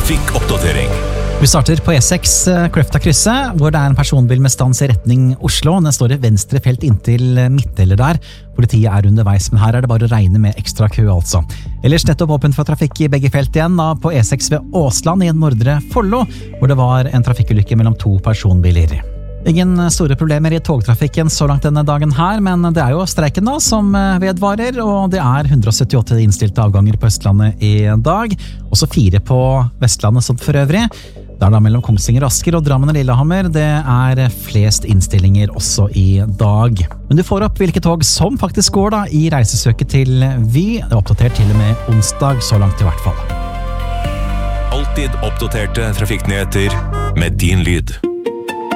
trafikkoppdatering. Vi starter på E6 Kløfta-krysset, hvor det en personbil med stans i retning Oslo. Den står i venstre felt inntil midtdeler der. Politiet underveis, men her det bare å regne med ekstra kø altså. Ellers nettopp åpent for trafikk i begge felt igjen, da på E6 ved Åsland i Nordre Follo, hvor det var en trafikkulykke mellom 2 personbiler. Ingen store problemer i togtrafikken så langt denne dagen her, men det jo streiken da som vedvarer, og det 178 innstilte avganger på Østlandet i dag, også 4 på Vestlandet som for øvrig. Det da mellom Kongsvinger, Asker og Drammen og Lillehammer. Det flest innstillinger også i dag. Men du får opp hvilke tog som faktisk går da i reisesøket til Vy. Det oppdatert til og med onsdag, så langt i hvert fall. Alltid oppdaterte trafikknyheter med din lyd.